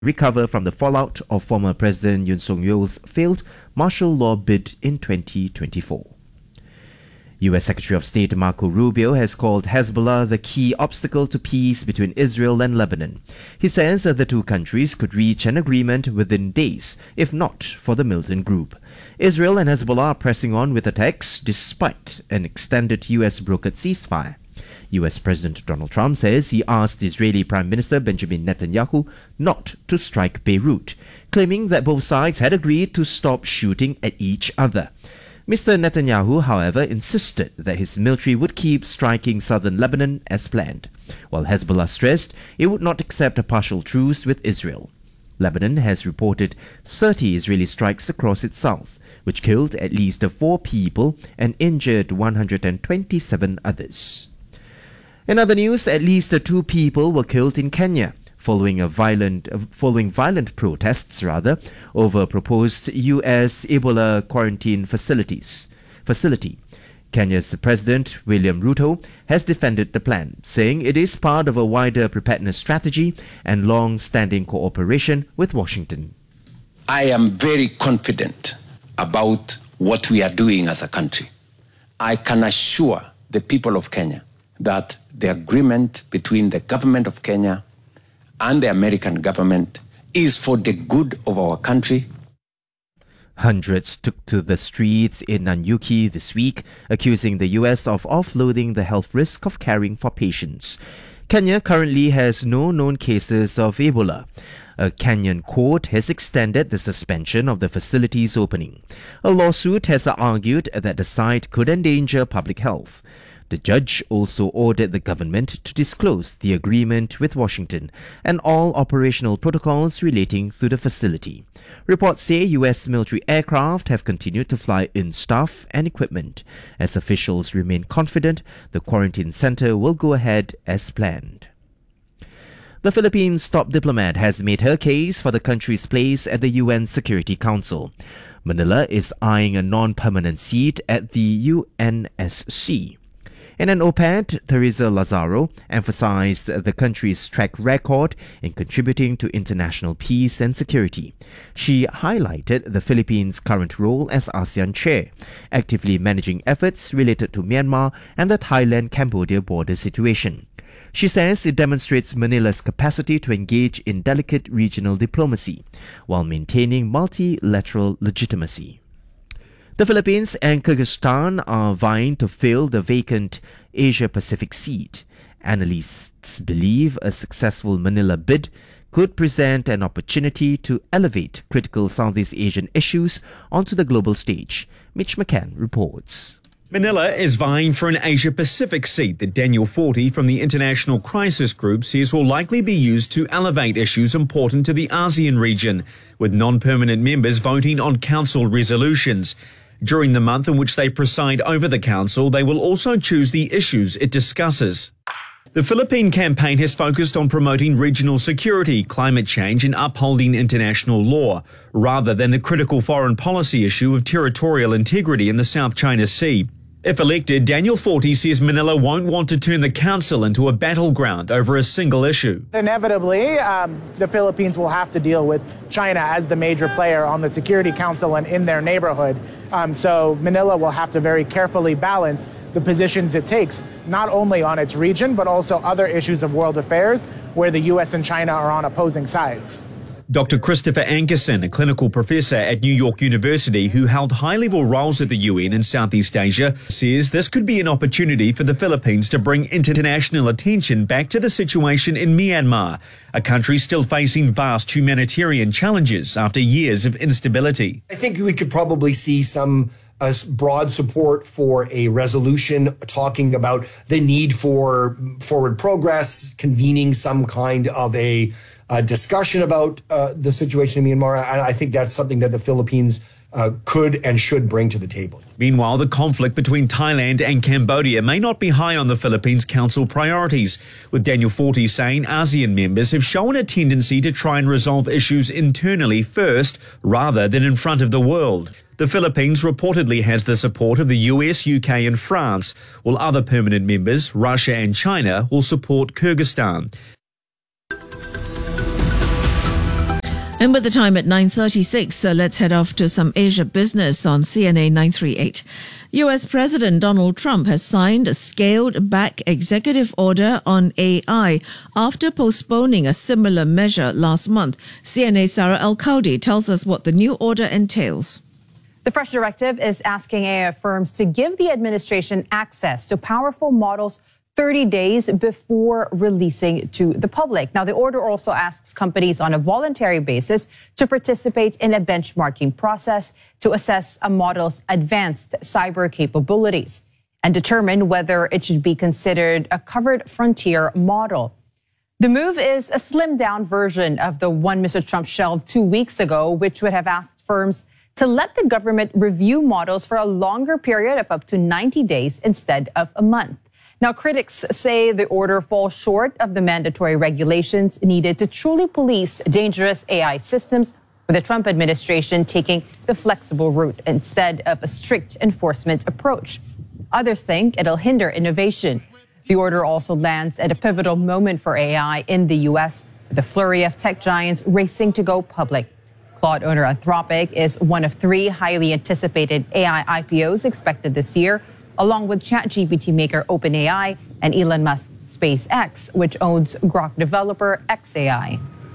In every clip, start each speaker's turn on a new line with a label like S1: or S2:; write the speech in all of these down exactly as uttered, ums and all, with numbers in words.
S1: recover from the fallout of former President Yoon Suk-yeol's failed martial law bid in twenty twenty-four. U S Secretary of State Marco Rubio has called Hezbollah the key obstacle to peace between Israel and Lebanon. He says that the two countries could reach an agreement within days, if not for the militant group. Israel and Hezbollah are pressing on with attacks despite an extended U S brokered ceasefire. U S President Donald Trump says he asked Israeli Prime Minister Benjamin Netanyahu not to strike Beirut, claiming that both sides had agreed to stop shooting at each other. Mister Netanyahu, however, insisted that his military would keep striking southern Lebanon as planned, while Hezbollah stressed it would not accept a partial truce with Israel. Lebanon has reported thirty Israeli strikes across its south, which killed at least four people and injured one hundred twenty-seven others. In other news, at least two people were killed in Kenya following a violent uh, following violent protests rather over proposed U S Ebola quarantine facilities facility. Kenya's President William Ruto has defended the plan, saying it is part of a wider preparedness strategy and long-standing cooperation with Washington.
S2: I am very confident about what we are doing as a country. I can assure the people of Kenya that the agreement between the government of Kenya and the American government is for the good of our country.
S1: Hundreds took to the streets in Nanyuki this week, accusing the U S of offloading the health risk of caring for patients. Kenya currently has no known cases of Ebola. A Kenyan court has extended the suspension of the facility's opening. A lawsuit has argued that the site could endanger public health. The judge also ordered the government to disclose the agreement with Washington and all operational protocols relating to the facility. Reports say U S military aircraft have continued to fly in staff and equipment, as officials remain confident the quarantine center will go ahead as planned. The Philippines' top diplomat has made her case for the country's place at the U N Security Council. Manila is eyeing a non-permanent seat at the U N S C. In an op-ed, Teresa Lazaro emphasized the country's track record in contributing to international peace and security. She highlighted the Philippines' current role as ASEAN chair, actively managing efforts related to Myanmar and the Thailand-Cambodia border situation. She says it demonstrates Manila's capacity to engage in delicate regional diplomacy while maintaining multilateral legitimacy. The Philippines and Kyrgyzstan are vying to fill the vacant Asia-Pacific seat. Analysts believe a successful Manila bid could present an opportunity to elevate critical Southeast Asian issues onto the global stage. Mitch McCann reports.
S3: Manila is vying for an Asia-Pacific seat that Daniel Forti from the International Crisis Group says will likely be used to elevate issues important to the ASEAN region, with non-permanent members voting on council resolutions. During the month in which they preside over the council, they will also choose the issues it discusses. The Philippine campaign has focused on promoting regional security, climate change and upholding international law, rather than the critical foreign policy issue of territorial integrity in the South China Sea. If elected, Daniel Forti says Manila won't want to turn the council into a battleground over a single issue.
S4: Inevitably, um, the Philippines will have to deal with China as the major player on the Security Council and in their neighborhood. Um, so Manila will have to very carefully balance the positions it takes, not only on its region, but also other issues of world affairs where the U S and China are on opposing sides.
S3: Doctor Christopher Ankerson, a clinical professor at New York University who held high-level roles at the U N in Southeast Asia, says this could be an opportunity for the Philippines to bring international attention back to the situation in Myanmar, a country still facing vast humanitarian challenges after years of instability.
S5: I think we could probably see some uh, broad support for a resolution talking about the need for forward progress, convening some kind of a Uh, discussion about uh, the situation in Myanmar, and I think that's something that the Philippines uh, could and should bring to the table.
S3: Meanwhile, the conflict between Thailand and Cambodia may not be high on the Philippines Council priorities, with Daniel Forti saying ASEAN members have shown a tendency to try and resolve issues internally first, rather than in front of the world. The Philippines reportedly has the support of the U S, U K and France, while other permanent members, Russia and China, will support Kyrgyzstan.
S6: And with the time at nine thirty-six, uh, let's head off to some Asia business on C N A nine thirty-eight. U S President Donald Trump has signed a scaled-back executive order on A I after postponing a similar measure last month. C N A's Sarah El-Khaldi tells us what the new order entails.
S7: The fresh directive is asking A I firms to give the administration access to powerful models thirty days before releasing to the public. Now, the order also asks companies on a voluntary basis to participate in a benchmarking process to assess a model's advanced cyber capabilities and determine whether it should be considered a covered frontier model. The move is a slimmed-down version of the one Mister Trump shelved two weeks ago, which would have asked firms to let the government review models for a longer period of up to ninety days instead of a month. Now, critics say the order falls short of the mandatory regulations needed to truly police dangerous A I systems, with the Trump administration taking the flexible route instead of a strict enforcement approach. Others think it'll hinder innovation. The order also lands at a pivotal moment for A I in the U S, with a flurry of tech giants racing to go public. Claude owner Anthropic is one of three highly anticipated A I I P Os expected this year, along with ChatGPT maker OpenAI and Elon Musk's SpaceX, which owns Grok developer X A I.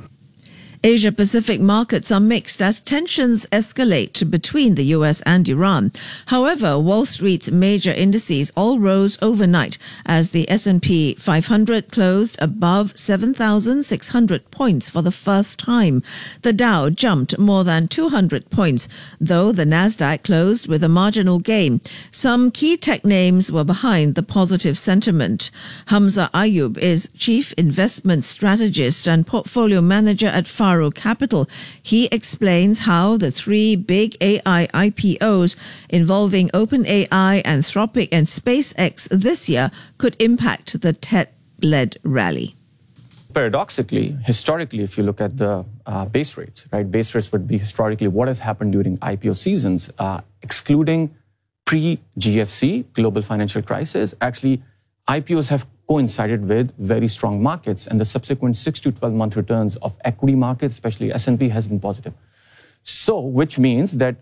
S6: Asia-Pacific markets are mixed as tensions escalate between the U S and Iran. However, Wall Street's major indices all rose overnight as the S and P five hundred closed above seven thousand six hundred points for the first time. The Dow jumped more than two hundred points, though the Nasdaq closed with a marginal gain. Some key tech names were behind the positive sentiment. Hamza Ayub is Chief Investment Strategist and Portfolio Manager at Faro Capital. He explains how the three big A I I P Os involving OpenAI, Anthropic and SpaceX this year could impact the tech-led rally.
S8: Paradoxically, historically, if you look at the uh, base rates, right, base rates would be historically what has happened during I P O seasons, uh, excluding pre-G F C, global financial crisis. Actually, I P Os have coincided with very strong markets, and the subsequent six to twelve month returns of equity markets, especially S and P, has been positive. So, which means that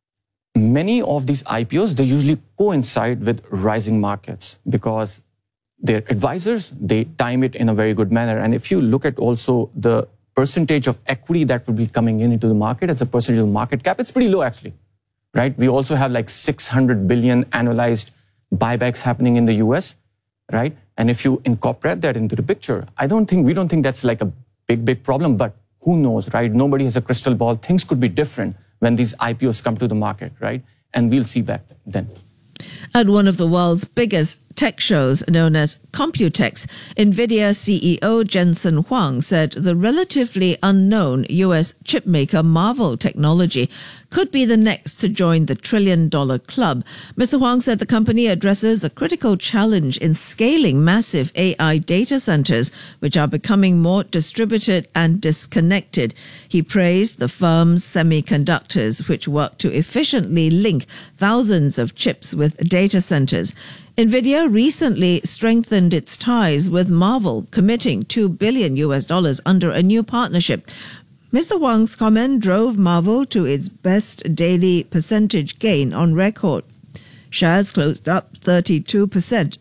S8: many of these I P Os, they usually coincide with rising markets because their advisors, they time it in a very good manner. And if you look at also the percentage of equity that will be coming in into the market as a percentage of market cap, it's pretty low actually, right? We also have like six hundred billion annualized buybacks happening in the U S, right? And if you incorporate that into the picture, I don't think, we don't think that's like a big, big problem, but who knows, right? Nobody has a crystal ball. Things could be different when these I P Os come to the market, right? And we'll see back then.
S6: At one of the world's biggest tech shows known as Computex, NVIDIA C E O Jensen Huang said the relatively unknown U S chipmaker Marvell Technology could be the next to join the trillion-dollar club. Mister Huang said the company addresses a critical challenge in scaling massive A I data centers, which are becoming more distributed and disconnected. He praised the firm's semiconductors, which work to efficiently link thousands of chips with data centers. NVIDIA recently strengthened its ties with Marvell, committing two billion U S dollars under a new partnership. Mister Huang's comment drove Marvell to its best daily percentage gain on record. Shares closed up thirty-two percent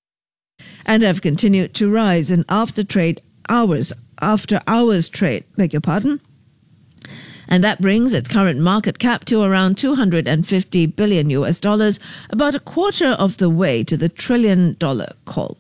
S6: and have continued to rise in after trade hours, after hours trade, beg your pardon. And that brings its current market cap to around two hundred fifty billion U S dollars, about a quarter of the way to the trillion dollar call.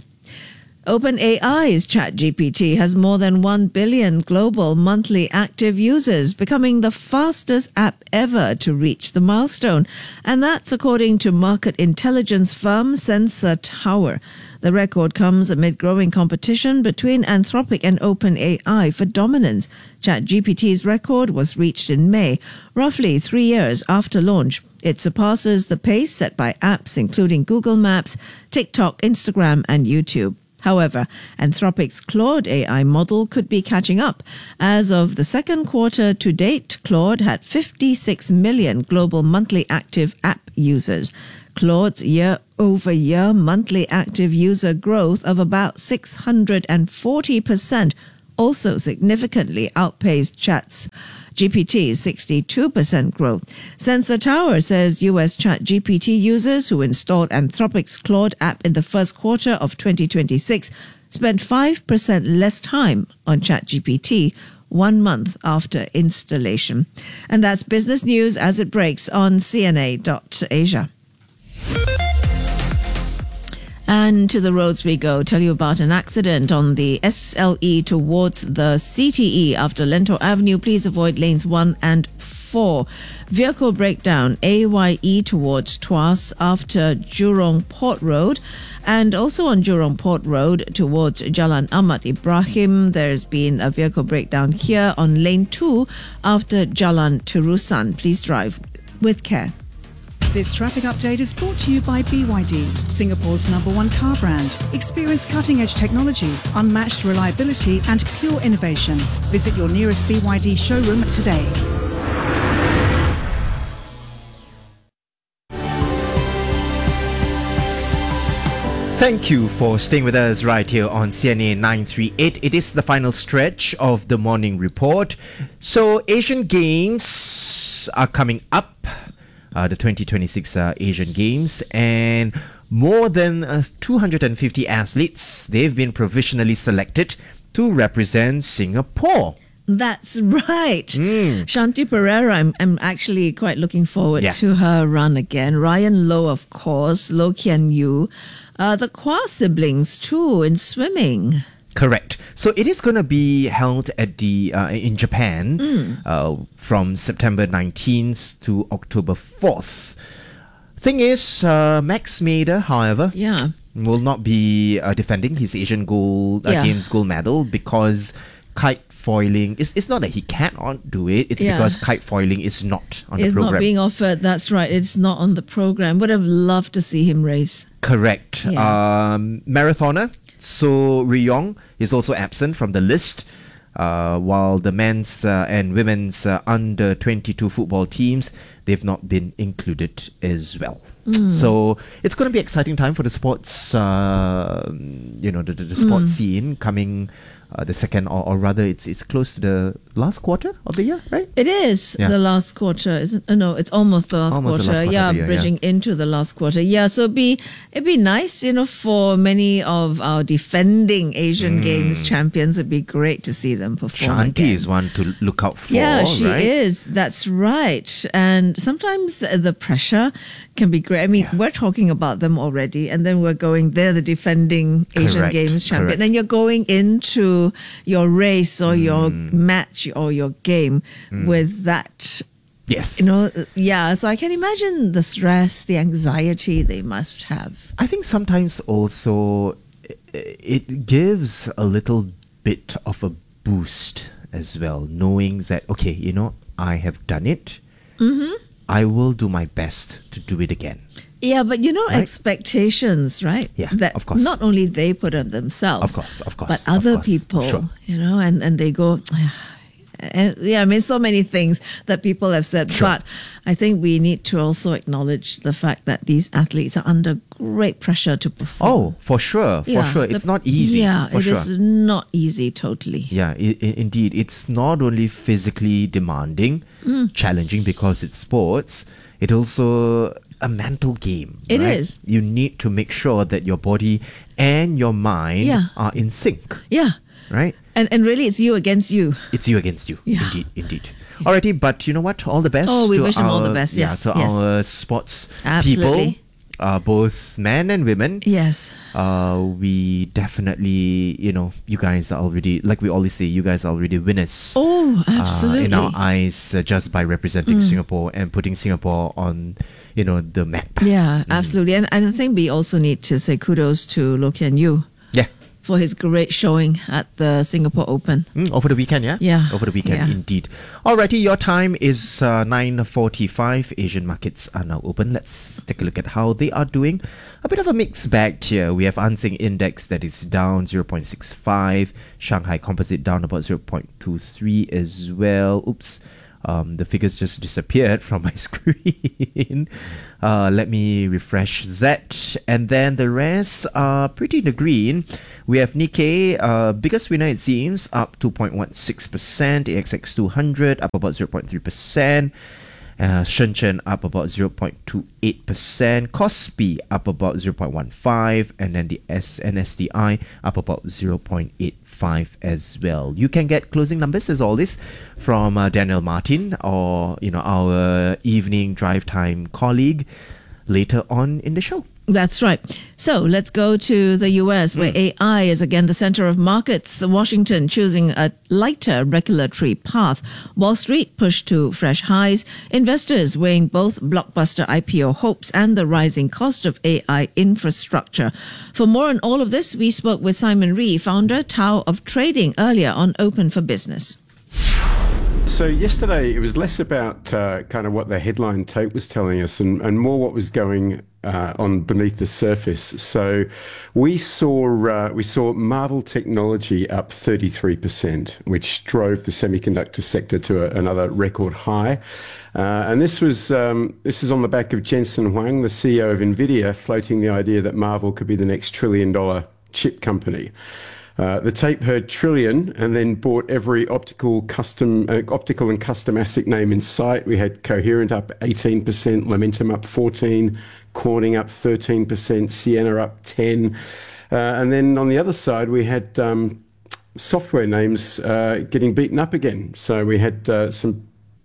S6: OpenAI's ChatGPT has more than one billion global monthly active users, becoming the fastest app ever to reach the milestone. And that's according to market intelligence firm Sensor Tower. The record comes amid growing competition between Anthropic and OpenAI for dominance. ChatGPT's record was reached in May, roughly three years after launch. It surpasses the pace set by apps including Google Maps, TikTok, Instagram, and YouTube. However, Anthropic's Claude A I model could be catching up. As of the second quarter to date, Claude had fifty-six million global monthly active app users. Claude's year-over-year monthly active user growth of about six hundred forty percent also significantly outpaced Chat's G P T, sixty-two percent growth. Sensor Tower says U S ChatGPT users who installed Anthropic's Claude app in the first quarter of twenty twenty-six spent five percent less time on ChatGPT one month after installation. And that's business news as it breaks on C N A dot Asia. And to the roads we go. Tell you about an accident on the S L E towards the C T E after Lento Avenue. Please avoid lanes one and four. Vehicle breakdown A Y E towards Tuas after Jurong Port Road. And also on Jurong Port Road towards Jalan Ahmad Ibrahim, there's been a vehicle breakdown here on lane two after Jalan Terusan. Please drive with care.
S9: This traffic update is brought to you by B Y D, Singapore's number one car brand. Experience cutting-edge technology, unmatched reliability and pure innovation. Visit your nearest B Y D showroom today.
S1: Thank you for staying with us right here on C N A nine three eight. It is the final stretch of the morning report. So Asian Games are coming up, uh, the twenty twenty-six uh, Asian Games, and more than uh, two hundred fifty athletes, they've been provisionally selected to represent Singapore.
S6: That's right.
S1: Mm.
S6: Shanti Pereira, I'm, I'm actually quite looking forward
S1: Yeah.
S6: to her run again. Ryan Lowe, of course, Loh Kian Yu, uh, the Kwa siblings too in swimming.
S1: Correct. So it is going to be held at the uh, in Japan
S6: Mm.
S1: uh, from September nineteenth to October fourth. Thing is, uh, Max Mader, however,
S6: Yeah.
S1: will not be uh, defending his Asian gold uh,
S6: Yeah.
S1: Games gold medal because kite foiling. It's, it's not that he cannot do it. It's
S6: Yeah.
S1: because kite foiling is not on
S6: It's
S1: the program.
S6: not being offered. That's right. It's not on the program. Would have loved to see him race.
S1: Correct.
S6: Yeah.
S1: Um, marathoner So Ryong is also absent from the list, uh, while the men's uh, and women's uh, under twenty-two football teams, they've not been included as well.
S6: Mm.
S1: So it's going to be an exciting time for the sports, uh, you know, the, the, the sports
S6: Mm.
S1: scene coming. Uh, the second, or, or rather, it's it's close to the last quarter of the year, right?
S6: It is
S1: Yeah.
S6: the last quarter, isn't? Uh, no, it's almost the last
S1: Almost the
S6: quarter.
S1: last quarter
S6: yeah,
S1: of the year,
S6: bridging into the last quarter. Yeah, so it'd be it'd be nice, you know, for many of our defending Asian
S1: Mm.
S6: Games champions. It'd be great to see them perform
S1: Shanti
S6: again.
S1: is one to look out for.
S6: Yeah, she
S1: right?
S6: is. That's right. And sometimes the the pressure can be great. I mean, we're talking about them already, and then we're going, they're the defending Asian
S1: Correct,
S6: Games champion.
S1: correct.
S6: And you're going into your race or your match or your game
S1: Mm.
S6: with that.
S1: Yes.
S6: You know, yeah. So I can imagine the stress, the anxiety they must have.
S1: I think sometimes also i- it gives a little bit of a boost as well, knowing that, okay, you know, I have done it.
S6: Mm-hmm.
S1: I will do my best to do it again.
S6: Yeah, but you know,
S1: Right.
S6: expectations, right?
S1: Yeah,
S6: that
S1: of course.
S6: not only they put on themselves,
S1: Of course, of course,
S6: but
S1: of
S6: other
S1: course,
S6: people,
S1: sure.
S6: you know, and, and they go, and yeah, I mean, so many things that people have said,
S1: Sure.
S6: but I think we need to also acknowledge the fact that these athletes are under great pressure to perform.
S1: Oh, for sure, for
S6: Yeah,
S1: sure.
S6: the-
S1: It's not easy.
S6: Yeah,
S1: for
S6: it
S1: sure.
S6: is not easy, totally.
S1: Yeah, I- I- indeed. It's not only physically demanding,
S6: Mm.
S1: challenging because it's sports, it also a mental game.
S6: It
S1: right?
S6: is.
S1: You need to make sure that your body and your mind
S6: Yeah.
S1: are in sync,
S6: Yeah.
S1: right?
S6: And and really, it's you against you.
S1: It's you against you.
S6: Yeah.
S1: Indeed, indeed. Alrighty, but you know what? All the best.
S6: Oh, we
S1: to
S6: wish them all the
S1: our-
S6: best,
S1: Yeah,
S6: yes,
S1: to
S6: yes.
S1: our sports
S6: Absolutely.
S1: people, uh, both men and women.
S6: Yes.
S1: Uh, we definitely, you know, you guys are already, like we always say, you guys are already winners.
S6: Oh,
S1: uh,
S6: absolutely.
S1: in our eyes, uh, just by representing
S6: Mm.
S1: Singapore and putting Singapore on, you know, the map.
S6: Yeah, absolutely. And, and I think we also need to say kudos to Loh Kian Yu
S1: Yeah.
S6: for his great showing at the Singapore Open.
S1: Mm, over the weekend, yeah?
S6: Yeah,
S1: Over the weekend,
S6: yeah.
S1: indeed. Alrighty, your time is uh, nine forty-five. Asian markets are now open. Let's take a look at how they are doing. A bit of a mixed bag here. We have Hang Seng Index that is down zero point six five. Shanghai Composite down about zero point two three as well. Oops. Um, the figures just disappeared from my screen. Uh, let me refresh that. And then the rest are pretty in the green. We have Nikkei, uh, biggest winner it seems, up two point one six percent. A X X two hundred up about zero point three percent. Uh, Shenzhen up about zero point two eight percent, Kospi up about zero point one five, and then the S N S D I up about zero point eight five as well. You can get closing numbers as always from uh, Daniel Martin, or you know, our evening drive time colleague later on in the show.
S6: That's right. So let's go to the U S, where mm. A I is again the center of markets. Washington choosing a lighter regulatory path. Wall Street pushed to fresh highs. Investors weighing both blockbuster I P O hopes and the rising cost of A I infrastructure. For more on all of this, we spoke with Simon Ree, founder Tao of Trading, earlier on Open for Business.
S10: So yesterday, it was less about uh, kind of what the headline tape was telling us and, and more what was going uh, on beneath the surface. So we saw uh, we saw Marvell Technology up thirty-three percent, which drove the semiconductor sector to a, another record high. Uh, and this was um, this is on the back of Jensen Huang, the C E O of NVIDIA, floating the idea that Marvell could be the next trillion dollar chip company. Uh, the tape heard trillion and then bought every optical custom, uh, optical and custom ASIC name in sight. We had Coherent up eighteen percent, Lumentum up fourteen, Corning up thirteen percent, Ciena up ten. Uh, and then on the other side, we had um, software names uh, getting beaten up again. So we had uh, some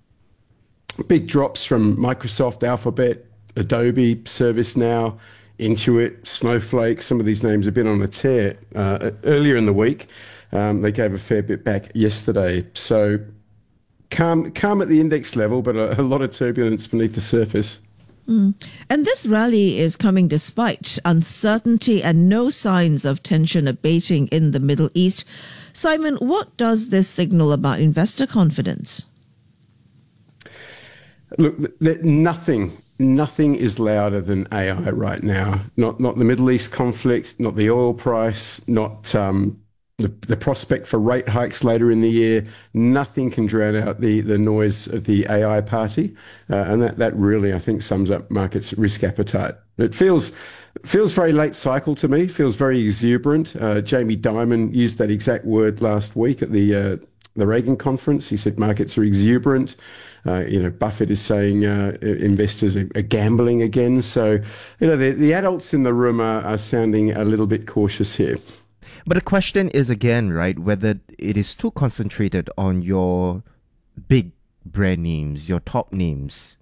S10: big drops from Microsoft, Alphabet, Adobe, ServiceNow, Intuit, Snowflake. Some of these names have been on a tear uh, earlier in the week. Um, they gave a fair bit back yesterday. So calm, calm at the index level, but a, a lot of turbulence beneath the surface.
S6: Mm. And this rally is coming despite uncertainty and no signs of tension abating in the Middle East. Simon, what does this signal about investor confidence?
S10: Look, th- nothing... Nothing is louder than A I right now. Not not the Middle East conflict, not the oil price, not um, the, the prospect for rate hikes later in the year. Nothing can drown out the, the noise of the A I party. Uh, and that, that really, I think, sums up markets' risk appetite. It feels feels very late cycle to me, feels very exuberant. Uh, Jamie Dimon used that exact word last week at the uh, the Reagan conference. He said markets are exuberant. Uh, you know, Buffett is saying uh, investors are, are gambling again. So, you know, the, the adults in the room are, are sounding a little bit cautious here.
S1: But the question is again, right, whether it is too concentrated on your big brand names, your top names.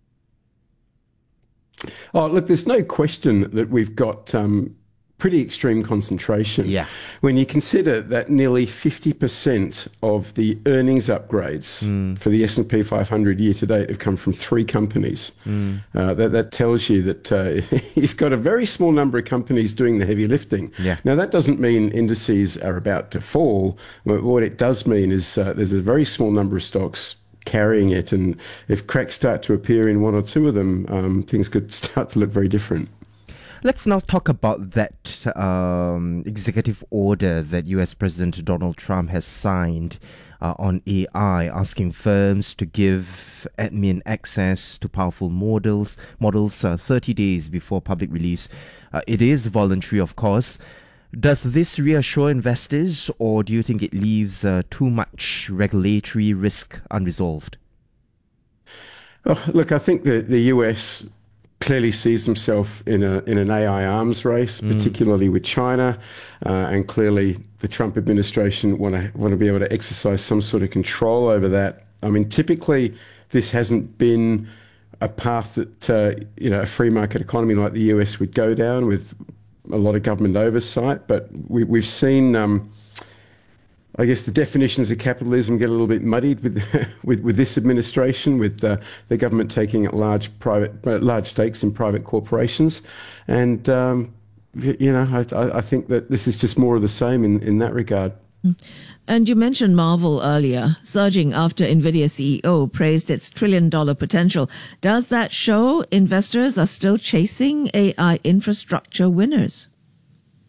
S10: Oh, look, there's no question that we've got um, pretty extreme concentration.
S1: Yeah.
S10: When you consider that nearly fifty percent of the earnings upgrades mm. for the S and P five hundred year to date have come from three companies. Mm. Uh, that, that tells you that uh, you've got a very small number of companies doing the heavy lifting.
S1: Yeah.
S10: Now, that doesn't mean indices are about to fall. What it does mean is uh, there's a very small number of stocks carrying it. And if cracks start to appear in one or two of them, um, things could start to look very different.
S1: Let's now talk about that um, executive order that U S President Donald Trump has signed uh, on A I, asking firms to give admin access to powerful models, models uh, thirty days before public release. Uh, it is voluntary, of course. Does this reassure investors, or do you think it leaves uh, too much regulatory risk unresolved?
S10: Oh, look, I think the, the U S clearly sees himself in a in an A I arms race, mm. particularly with China, uh, and clearly the Trump administration want to want to be able to exercise some sort of control over that. I mean, typically this hasn't been a path that uh, you know a free market economy like the U S would go down, with a lot of government oversight. But we, we've seen. Um, I guess the definitions of capitalism get a little bit muddied with with, with this administration, with uh, the government taking large private uh, large stakes in private corporations, and um, you know I, I think that this is just more of the same in, in that regard.
S6: And you mentioned Marvell earlier, surging after NVIDIA C E O praised its trillion dollar potential. Does that show investors are still chasing A I infrastructure winners?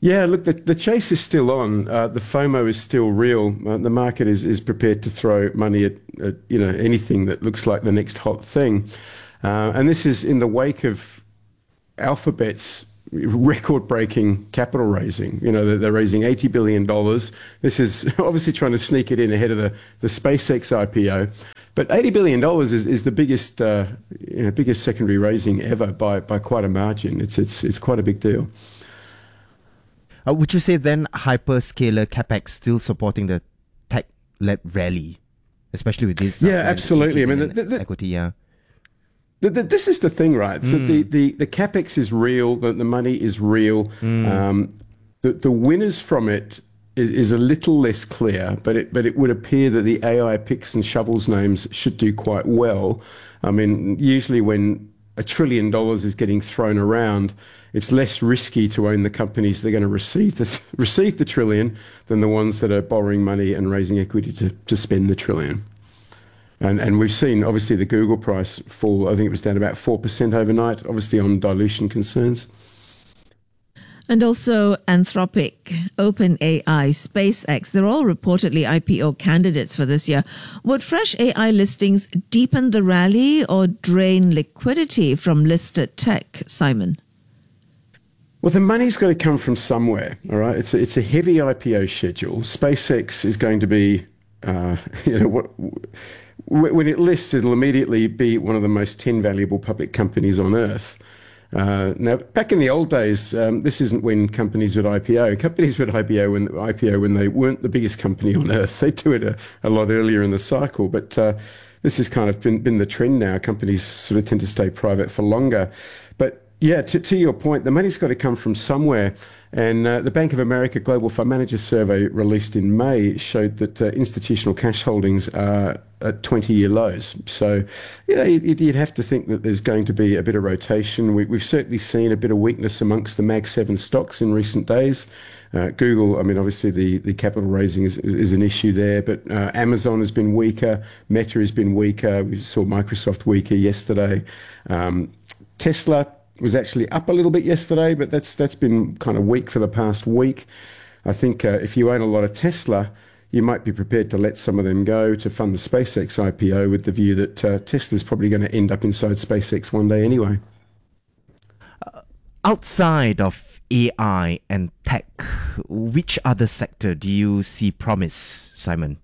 S10: Yeah, look, the, the chase is still on. Uh, the FOMO is still real. Uh, the market is, is prepared to throw money at, at you know anything that looks like the next hot thing. Uh, and this is in the wake of Alphabet's record-breaking capital raising. You know, they're, they're raising eighty billion dollars. This is obviously trying to sneak it in ahead of the, the SpaceX I P O. But eighty billion dollars is, is the biggest uh, you know, biggest secondary raising ever by, by quite a margin. It's, it's, it's quite a big deal.
S1: Uh, would you say then hyperscaler capex still supporting the tech-led rally, especially with this?
S10: Yeah, uh, absolutely. I mean, the, the, the,
S1: equity, yeah.
S10: The, the, this is the thing, right? Mm. So the, the, the capex is real. The, the money is real. Mm. Um, the, the winners from it is, is a little less clear, but it, but it would appear that the A I picks and shovels names should do quite well. I mean, usually when a trillion dollars is getting thrown around, it's less risky to own the companies that are going to receive the, receive the trillion than the ones that are borrowing money and raising equity to, to spend the trillion. And, and we've seen, obviously, the Google price fall. I think it was down about four percent overnight, obviously on dilution concerns.
S6: And also Anthropic, OpenAI, SpaceX, they're all reportedly I P O candidates for this year. Would fresh A I listings deepen the rally or drain liquidity from listed tech, Simon?
S10: Well, the money's got to come from somewhere, all right? It's a, it's a heavy I P O schedule. SpaceX is going to be, uh, you know, what, when it lists, it'll immediately be one of the most ten valuable public companies on Earth. Uh, now, back in the old days, um, this isn't when companies would I P O. Companies would I P O when, I P O when they weren't the biggest company on Earth. They do it a, a lot earlier in the cycle, but uh, this has kind of been, been the trend now. Companies sort of tend to stay private for longer. But yeah, to, to your point, the money's got to come from somewhere. And uh, the Bank of America Global Fund Manager Survey released in May showed that uh, institutional cash holdings are at twenty-year lows. So, yeah, you'd, you'd have to think that there's going to be a bit of rotation. We, we've certainly seen a bit of weakness amongst the Mag seven stocks in recent days. Uh, Google, I mean, obviously the, the capital raising is, is an issue there, but uh, Amazon has been weaker, Meta has been weaker, we saw Microsoft weaker yesterday. Um, Tesla was actually up a little bit yesterday, but that's that's been kind of weak for the past week. I think uh, if you own a lot of Tesla, you might be prepared to let some of them go to fund the SpaceX I P O with the view that uh, Tesla's probably going to end up inside SpaceX one day anyway.
S1: Uh, outside of A I and tech, which other sector do you see promise, Simon?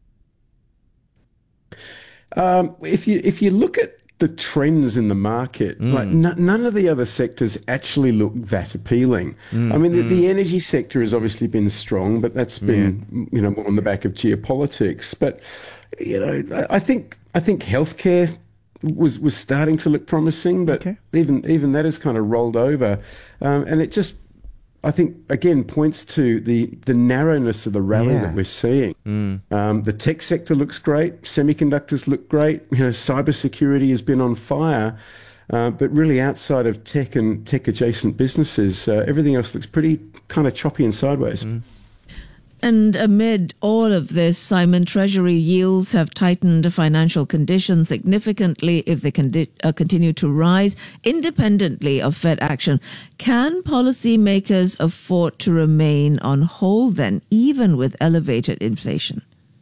S10: Um, if you if you look at the trends in the market, mm. like n- none of the other sectors actually look that appealing. Mm, I mean, the, mm. the energy sector has obviously been strong, but that's been, yeah. you know, more on the back of geopolitics. But, you know, I, I think I think healthcare was was starting to look promising, but okay. even even that has kind of rolled over, um, and it just, I think, again, points to the, the narrowness of the rally yeah. that we're seeing. Mm. Um, the tech sector looks great. Semiconductors look great. You know, cybersecurity has been on fire. Uh, but really outside of tech and tech-adjacent businesses, uh, everything else looks pretty kind of choppy and sideways. Mm.
S6: And amid all of this, Simon, Treasury yields have tightened financial conditions significantly if they con- uh, continue to rise independently of Fed action. Can policymakers afford to remain on hold then, even with elevated inflation?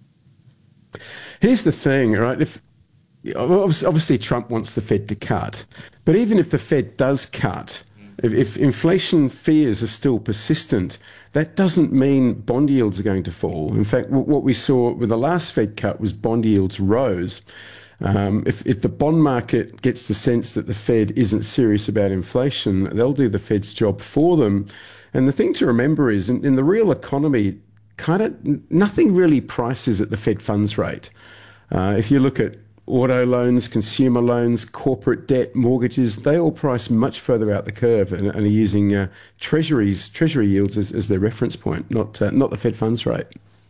S10: Here's the thing, right? If obviously Trump wants the Fed to cut, but even if the Fed does cut, If, if inflation fears are still persistent, that doesn't mean bond yields are going to fall. In fact, w- what we saw with the last Fed cut was bond yields rose. Um, if, if the bond market gets the sense that the Fed isn't serious about inflation, they'll do the Fed's job for them. And the thing to remember is, in, in the real economy, kind of nothing really prices at the Fed funds rate. Uh, if you look at auto loans, consumer loans, corporate debt, mortgages, they all price much further out the curve and, and are using uh, treasuries, treasury yields as, as their reference point, not uh, not the Fed funds rate.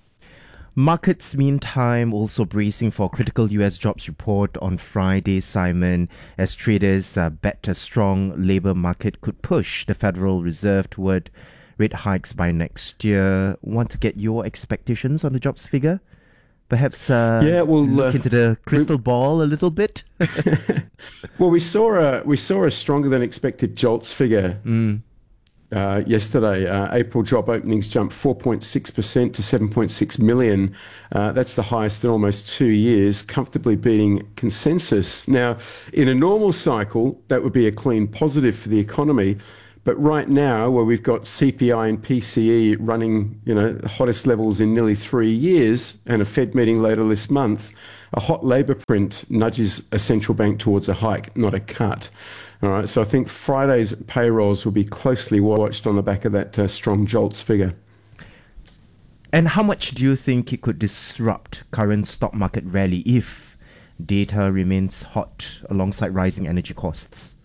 S1: Markets, meantime, also bracing for critical U S jobs report on Friday, Simon, as traders uh, bet a strong labour market could push the Federal Reserve toward rate hikes by next year. Want to get your expectations on the jobs figure? Perhaps uh,
S10: yeah, we'll
S1: look
S10: uh,
S1: into the crystal ball a little bit.
S10: Well, we saw a we saw a stronger than expected JOLTS figure mm. uh, yesterday. Uh, April job openings jumped four point six percent to seven point six million. Uh, that's the highest in almost two years, comfortably beating consensus. Now, in a normal cycle, that would be a clean positive for the economy. But right now, where we've got C P I and P C E running, you know, the hottest levels in nearly three years, and a Fed meeting later this month, a hot labour print nudges a central bank towards a hike, not a cut. All right, so I think Friday's payrolls will be closely watched on the back of that uh, strong JOLTS figure.
S1: And how much do you think it could disrupt current stock market rally if data remains hot alongside rising energy costs?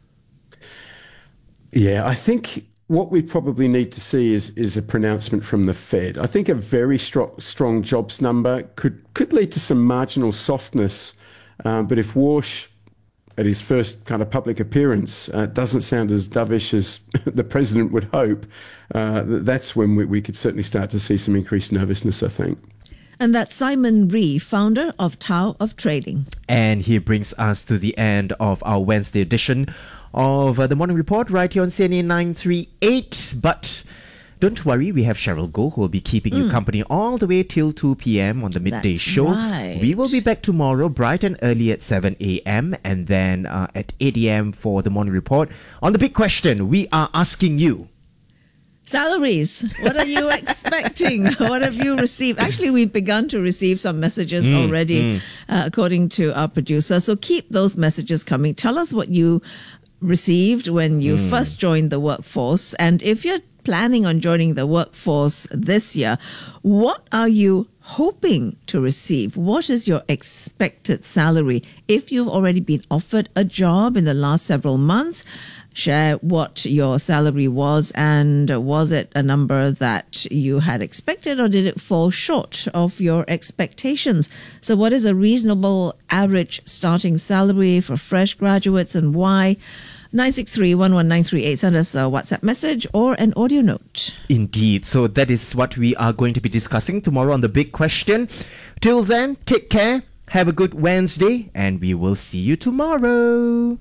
S10: Yeah, I think what we probably need to see is is a pronouncement from the Fed. I think a very strong strong jobs number could could lead to some marginal softness, um, but if Warsh, at his first kind of public appearance, uh, doesn't sound as dovish as the president would hope, uh, that's when we, we could certainly start to see some increased nervousness, I think.
S6: And that's Simon Ree, founder of Tao of Trading.
S1: And he brings us to the end of our Wednesday edition of uh, the Morning Report right here on C N A nine thirty-eight. But don't worry, we have Cheryl Goh who will be keeping mm. you company all the way till two p.m. on the midday
S6: That's
S1: show.
S6: Right.
S1: We will be back tomorrow bright and early at seven a.m. and then uh, at eight a.m. for the Morning Report. On the big question, we are asking you,
S6: salaries, what are you expecting? What have you received? Actually, we've begun to receive some messages mm, already, mm. Uh, according to our producer. So keep those messages coming. Tell us what you received when you mm. first joined the workforce. And if you're planning on joining the workforce this year, what are you hoping to receive? What is your expected salary? If you've already been offered a job in the last several months, share what your salary was, and was it a number that you had expected, or did it fall short of your expectations? So what is a reasonable average starting salary for fresh graduates, and why? nine six three, one one nine three eight. Send us a WhatsApp message or an audio note.
S1: Indeed. So that is what we are going to be discussing tomorrow on The Big Question. Till then, take care, have a good Wednesday, and we will see you tomorrow.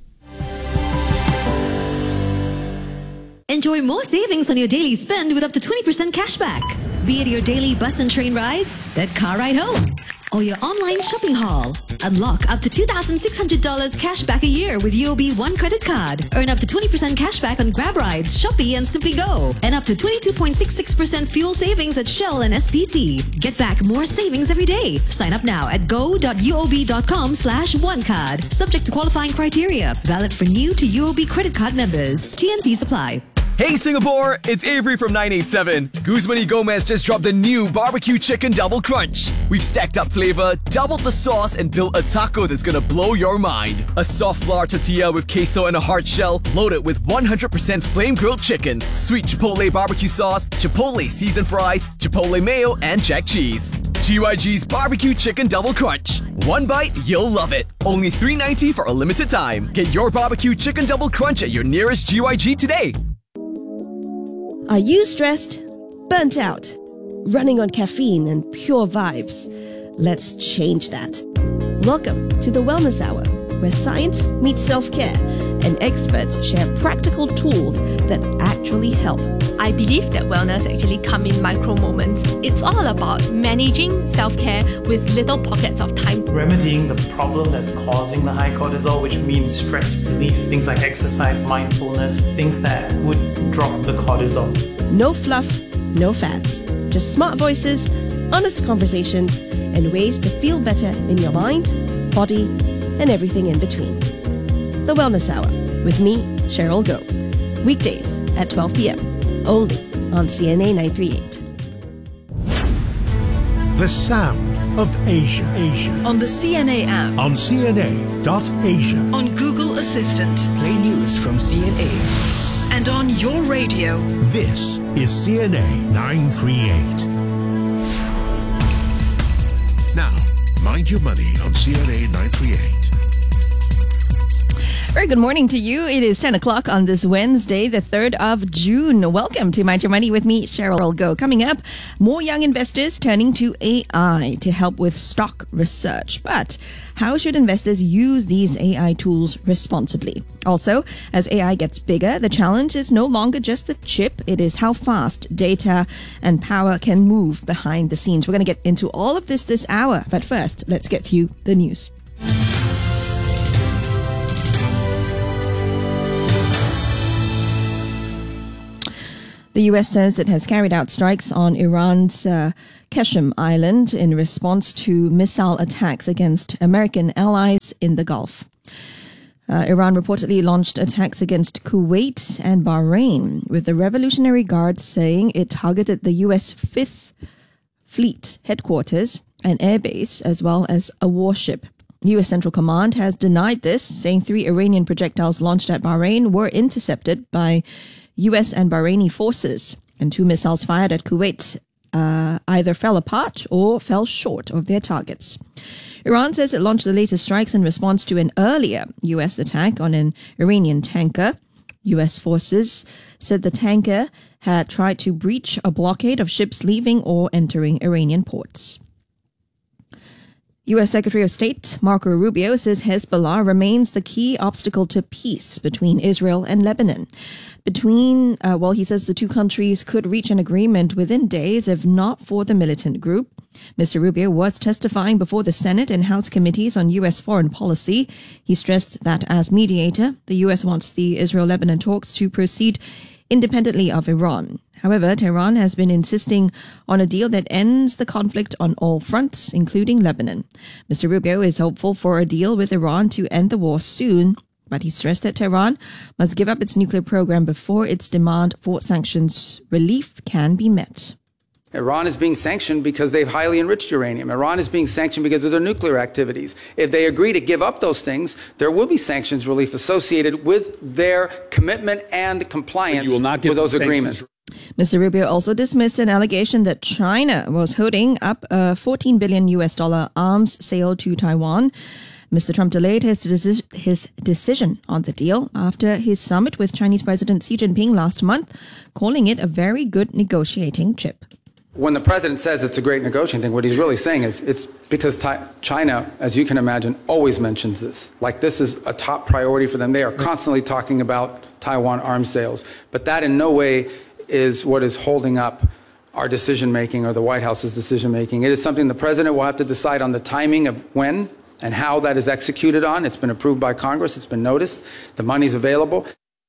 S11: Enjoy more savings on your daily spend with up to twenty percent cashback. Be it your daily bus and train rides, that car ride home, or your online shopping haul. Unlock up to two thousand six hundred dollars cash back a year with U O B One credit card. Earn up to twenty percent cash back on Grab rides, Shopee and Simply Go. And up to twenty-two point six six percent fuel savings at Shell and S P C. Get back more savings every day. Sign up now at go.uob.com slash one card. Subject to qualifying criteria. Valid for new to U O B credit card members. T N Cs apply.
S12: Hey Singapore, it's Avery from nine eight seven. Guzman y Gomez just dropped the new barbecue chicken double crunch. We've stacked up flavor, doubled the sauce, and built a taco that's gonna blow your mind. A soft flour tortilla with queso and a hard shell, loaded with one hundred percent flame grilled chicken, sweet chipotle barbecue sauce, chipotle seasoned fries, chipotle mayo, and jack cheese. G Y G's barbecue chicken double crunch. One bite, you'll love it. Only three ninety for a limited time. Get your barbecue chicken double crunch at your nearest G Y G today.
S13: Are you stressed? Burnt out? Running on caffeine and pure vibes? Let's change that. Welcome to the Wellness Hour, where science meets self-care and experts share practical tools that actually help.
S14: I believe that wellness actually comes in micro moments. It's all about managing self-care with little pockets of time.
S15: Remedying the problem that's causing the high cortisol, which means stress relief, things like exercise, mindfulness, things that would drop the cortisol.
S13: No fluff, no fads. Just smart voices, honest conversations, and ways to feel better in your mind, body, and everything in between. The Wellness Hour with me, Cheryl Goh. Weekdays at twelve p.m. only on C N A nine thirty-eight.
S16: The sound of Asia. Asia.
S9: On the C N A app.
S16: On C N A dot Asia.
S9: On Google Assistant.
S17: Play news from C N A.
S9: And on your radio.
S16: This is C N A nine thirty-eight. Now, mind your money on C N A nine thirty-eight.
S18: Very good morning to you. It is ten o'clock on this Wednesday, the third of June. Welcome to Mind Your Money with me, Cheryl Go. Coming up, more young investors turning to A I to help with stock research. But how should investors use these A I tools responsibly? Also, as A I gets bigger, the challenge is no longer just the chip. It is how fast data and power can move behind the scenes. We're going to get into all of this this hour. But first, let's get to you the news. The U S says it has carried out strikes on Iran's uh, Qashem Island in response to missile attacks against American allies in the Gulf. Uh, Iran reportedly launched attacks against Kuwait and Bahrain, with the Revolutionary Guard saying it targeted the U S Fifth Fleet headquarters, an airbase, as well as a warship. U S Central Command has denied this, saying three Iranian projectiles launched at Bahrain were intercepted by U S and Bahraini forces, and two missiles fired at Kuwait uh, either fell apart or fell short of their targets. Iran says it launched the latest strikes in response to an earlier U S attack on an Iranian tanker. U S forces said the tanker had tried to breach a blockade of ships leaving or entering Iranian ports. U S Secretary of State Marco Rubio says Hezbollah remains the key obstacle to peace between Israel and Lebanon. Between, uh, well, he says the two countries could reach an agreement within days if not for the militant group. Mister Rubio was testifying before the Senate and House committees on U S foreign policy. He stressed that as mediator, the U S wants the Israel-Lebanon talks to proceed independently of Iran. However, Tehran has been insisting on a deal that ends the conflict on all fronts, including Lebanon. Mister Rubio is hopeful for a deal with Iran to end the war soon, but he stressed that Tehran must give up its nuclear program before its demand for sanctions relief can be met.
S19: Iran is being sanctioned because they've highly enriched uranium. Iran is being sanctioned because of their nuclear activities. If they agree to give up those things, there will be sanctions relief associated with their commitment and compliance with those agreements.
S18: Mister Rubio also dismissed an allegation that China was holding up a fourteen billion U S dollar arms sale to Taiwan. Mister Trump delayed his, deci- his decision on the deal after his summit with Chinese President Xi Jinping last month, calling it a very good negotiating chip.
S19: When the president says it's a great negotiating thing, what he's really saying is it's because Ti- China, as you can imagine, always mentions this. Like this is a top priority for them. They are constantly talking about Taiwan arms sales. But that in no way is what is holding up our decision-making or the White House's decision-making. It is something the president will have to decide on the timing of when and how that is executed on. It's been approved by Congress. It's been noticed. The money's available.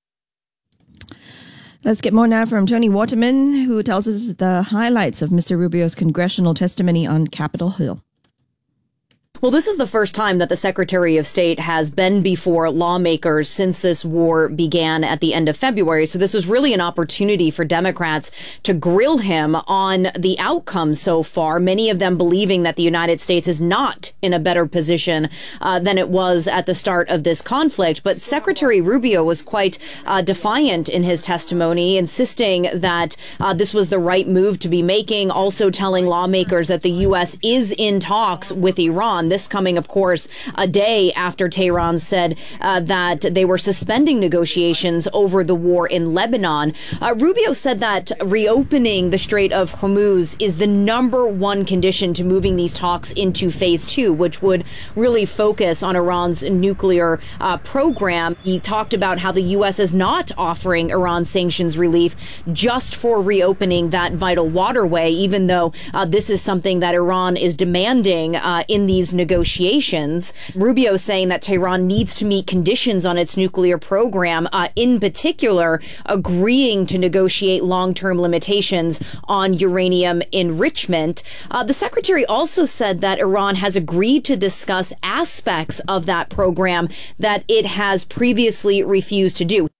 S18: Let's get more now from Tony Waterman, who tells us the highlights of Mister Rubio's congressional testimony on Capitol Hill.
S20: Well, this is the first time that the Secretary of State has been before lawmakers since this war began at the end of February. So this was really an opportunity for Democrats to grill him on the outcome so far, many of them believing that the United States is not in a better position uh, than it was at the start of this conflict. But Secretary Rubio was quite uh, defiant in his testimony, insisting that uh, this was the right move to be making, also telling lawmakers that the U S is in talks with Iran. This coming, of course, a day after Tehran said uh, that they were suspending negotiations over the war in Lebanon. Uh, Rubio said that reopening the Strait of Hormuz is the number one condition to moving these talks into phase two, which would really focus on Iran's nuclear uh, program. He talked about how the U S is not offering Iran sanctions relief just for reopening that vital waterway, even though uh, this is something that Iran is demanding uh, in these negotiations. Rubio saying that Tehran needs to meet conditions on its nuclear program, uh, in particular, agreeing to negotiate long-term limitations on uranium enrichment. Uh, the secretary also said that Iran has agreed to discuss aspects of that program that it has previously refused to do.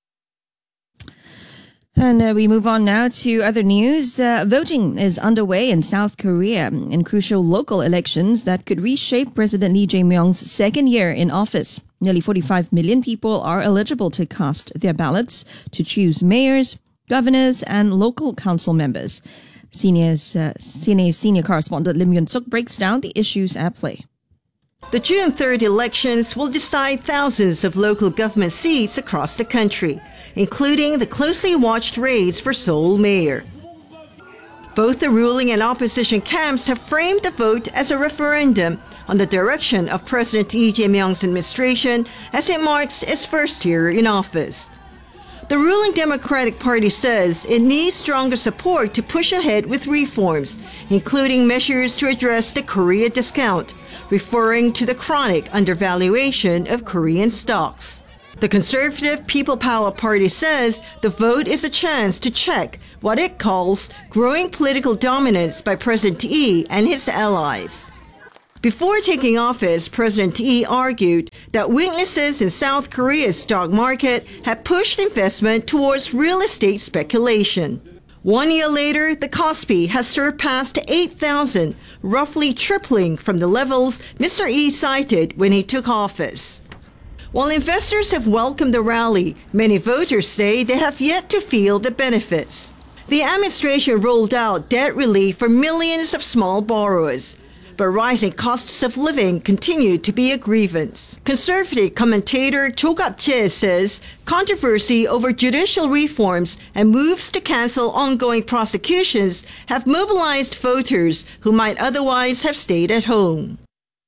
S18: And uh, we move on now to other news. Uh, voting is underway in South Korea in crucial local elections that could reshape President Lee Jae-myung's second year in office. Nearly forty-five million people are eligible to cast their ballots to choose mayors, governors, and local council members. Senior's, uh, C N A's senior correspondent Lim Yun-suk breaks down the issues at play.
S21: The June third elections will decide thousands of local government seats across the country, including the closely watched race for Seoul mayor. Both the ruling and opposition camps have framed the vote as a referendum on the direction of President Lee Jae-myung's administration as it marks its first year in office. The ruling Democratic Party says it needs stronger support to push ahead with reforms, including measures to address the Korea discount, referring to the chronic undervaluation of Korean stocks. The conservative People Power Party says the vote is a chance to check what it calls growing political dominance by President Lee and his allies. Before taking office, President Lee argued that weaknesses in South Korea's stock market had pushed investment towards real estate speculation. One year later, the Kospi has surpassed eight thousand, roughly tripling from the levels Mister Lee cited when he took office. While investors have welcomed the rally, many voters say they have yet to feel the benefits. The administration rolled out debt relief for millions of small borrowers, but rising costs of living continue to be a grievance. Conservative commentator Cho Gap-chae says controversy over judicial reforms and moves to cancel ongoing prosecutions have mobilized voters who might otherwise have stayed at home.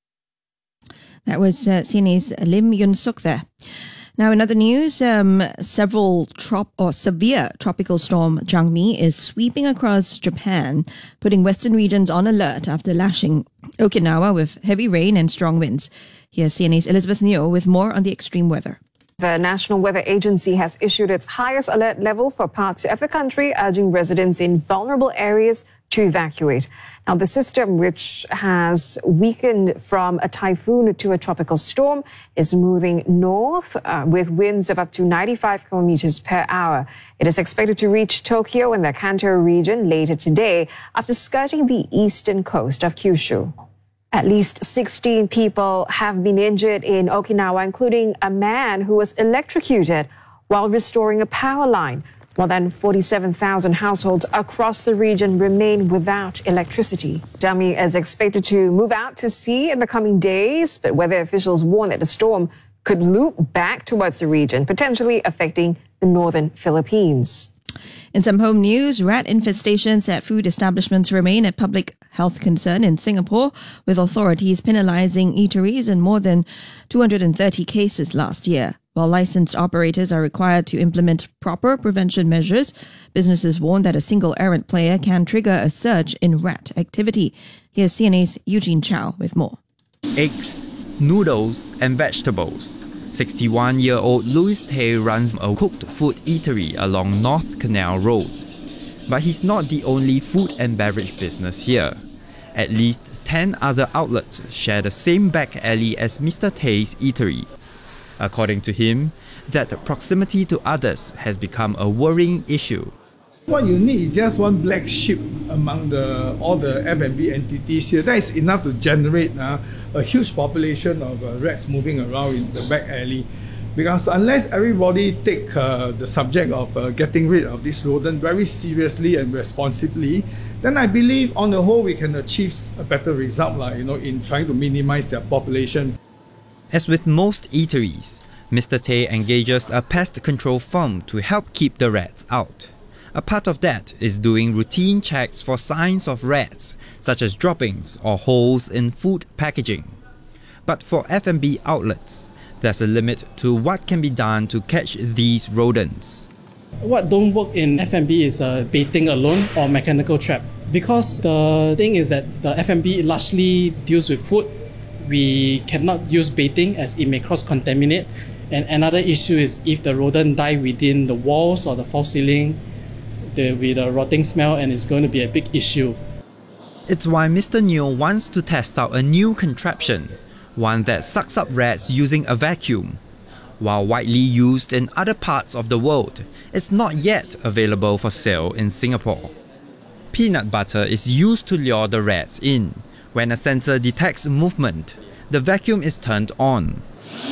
S18: That was uh, C N A's Lim Yun-suk there. Now, in other news, um, several trop- or severe tropical storm Changmi is sweeping across Japan, putting western regions on alert after lashing Okinawa with heavy rain and strong winds. Here's C N A's Elizabeth Neo with more on the extreme weather.
S22: The National Weather Agency has issued its highest alert level for parts of the country, urging residents in vulnerable areas to evacuate. Now, the system, which has weakened from a typhoon to a tropical storm, is moving north uh, with winds of up to ninety-five kilometers per hour. It is expected to reach Tokyo and the Kanto region later today after skirting the eastern coast of Kyushu. At least sixteen people have been injured in Okinawa, including a man who was electrocuted while restoring a power line. More than forty-seven thousand households across the region remain without electricity. Changmi is expected to move out to sea in the coming days, but weather officials warn that the storm could loop back towards the region, potentially affecting the northern Philippines.
S18: In some home news, rat infestations at food establishments remain a public health concern in Singapore, with authorities penalizing eateries in more than two hundred thirty cases last year. While licensed operators are required to implement proper prevention measures, businesses warn that a single errant player can trigger a surge in rat activity. Here's C N A's Eugene Chow with more.
S23: Eggs, noodles and vegetables. sixty-one-year-old Louis Tay runs a cooked food eatery along North Canal Road. But he's not the only food and beverage business here. At least ten other outlets share the same back alley as Mister Tay's eatery. According to him, that proximity to others has become a worrying issue.
S24: What you need is just one black sheep among the all the F and B entities here. That is enough to generate uh, a huge population of uh, rats moving around in the back alley. Because unless everybody take uh, the subject of uh, getting rid of this rodent very seriously and responsibly, then I believe on the whole we can achieve a better result, like, you know, in trying to minimize their population.
S23: As with most eateries, Mister Tay engages a pest control firm to help keep the rats out. A part of that is doing routine checks for signs of rats, such as droppings or holes in food packaging. But for F and B outlets, there's a limit to what can be done to catch these rodents.
S25: What don't work in F and B is uh, baiting alone or mechanical trap. Because the thing is that the F and B largely deals with food. We cannot use baiting as it may cross-contaminate. And another issue is if the rodent die within the walls or the false ceiling, there will be the rotting smell and it's going to be a big issue.
S23: It's why Mister Neo wants to test out a new contraption, one that sucks up rats using a vacuum. While widely used in other parts of the world, it's not yet available for sale in Singapore. Peanut butter is used to lure the rats in. When a sensor detects movement, the vacuum is turned on,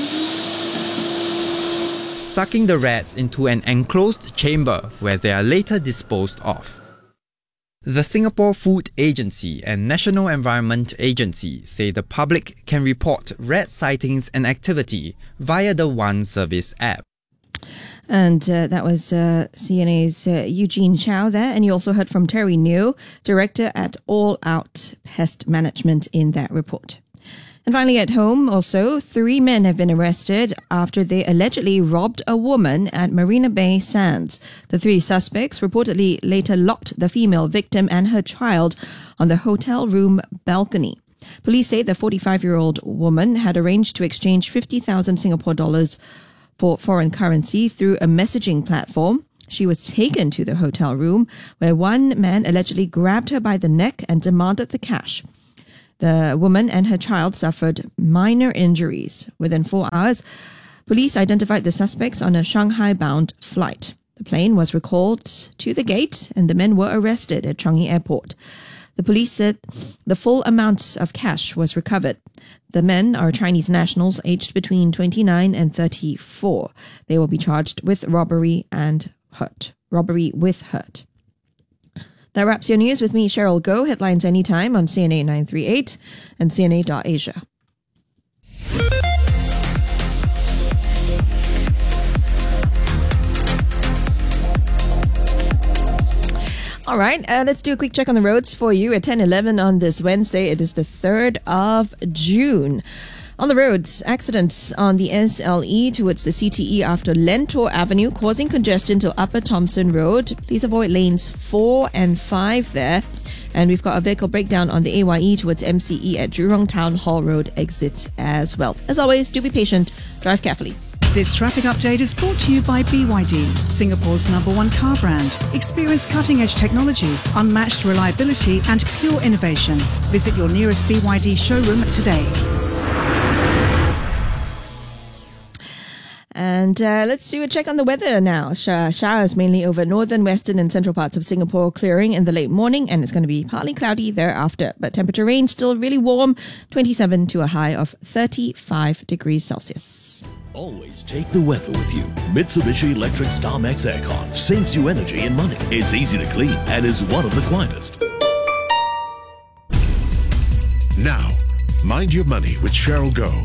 S23: sucking the rats into an enclosed chamber where they are later disposed of. The Singapore Food Agency and National Environment Agency say the public can report rat sightings and activity via the One Service app.
S18: And uh, that was uh, C N A's uh, Eugene Chow there. And you also heard from Terry Neo, Director at All Out Pest Management, in that report. And finally at home also, three men have been arrested after they allegedly robbed a woman at Marina Bay Sands. The three suspects reportedly later locked the female victim and her child on the hotel room balcony. Police say the forty-five-year-old woman had arranged to exchange fifty thousand Singapore dollars for foreign currency through a messaging platform. She was taken to the hotel room where one man allegedly grabbed her by the neck and demanded the cash. The woman and her child suffered minor injuries. Within four hours, police identified the suspects on a Shanghai-bound flight. The plane was recalled to the gate and the men were arrested at Changi Airport. The police said the full amount of cash was recovered. The men are Chinese nationals aged between twenty-nine and thirty-four. They will be charged with robbery and hurt. Robbery with hurt. That wraps your news with me, Cheryl Goh. Headlines anytime on C N A nine three eight and C N A dot asia. All right, uh, let's do a quick check on the roads for you at ten eleven on this Wednesday. It is the third of June. On the roads, accidents on the S L E towards the C T E after Lentor Avenue causing congestion to Upper Thomson Road. Please avoid lanes four and five there. And we've got a vehicle breakdown on the A Y E towards M C E at Jurong Town Hall Road exit as well. As always, do be patient, drive carefully.
S9: This traffic update is brought to you by B Y D, Singapore's number one car brand. Experience cutting-edge technology, unmatched reliability and pure innovation. Visit your nearest B Y D showroom today.
S18: And uh, let's do a check on the weather now. Sh- showers mainly over northern, western and central parts of Singapore, clearing in the late morning, and it's going to be partly cloudy thereafter. But temperature range still really warm, twenty-seven to a high of thirty-five degrees Celsius.
S16: Always take the weather with you. Mitsubishi Electric StarMax Aircon saves you energy and money. It's easy to clean and is one of the quietest. Now, Mind Your Money with Cheryl Goh.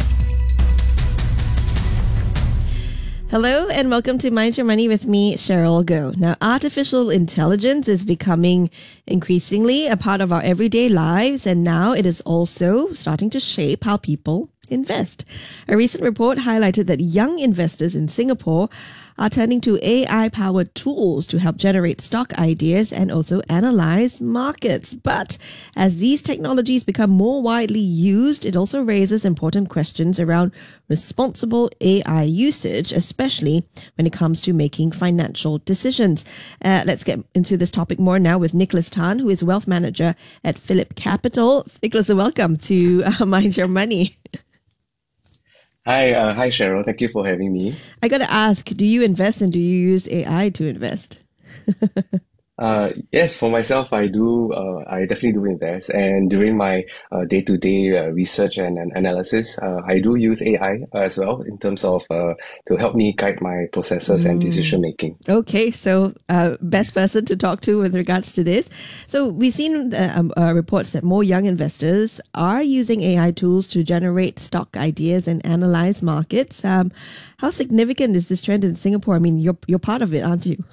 S18: Hello and welcome to Mind Your Money with me, Cheryl Goh. Now, artificial intelligence is becoming increasingly a part of our everyday lives, and now it is also starting to shape how people invest. A recent report highlighted that young investors in Singapore are turning to A I-powered tools to help generate stock ideas and also analyze markets. But as these technologies become more widely used, it also raises important questions around responsible A I usage, especially when it comes to making financial decisions. Uh, let's get into this topic more now with Nicholas Tan, who is wealth manager at Phillip Capital. Nicholas, welcome to uh, Mind Your Money.
S2: Hi, uh, hi Cheryl. Thank you for having me. I
S18: got to ask, do you invest and do you use A I to invest?
S2: Uh, yes, for myself, I do. Uh, I definitely do invest, and during my uh, day-to-day uh, research and, and analysis, uh, I do use A I as well in terms of uh, to help me guide my processes mm. and decision making.
S18: Okay, so uh, best person to talk to with regards to this. So we've seen uh, um, uh, reports that more young investors are using A I tools to generate stock ideas and analyze markets. Um, how significant is this trend in Singapore? I mean, you're you're part of it, aren't you?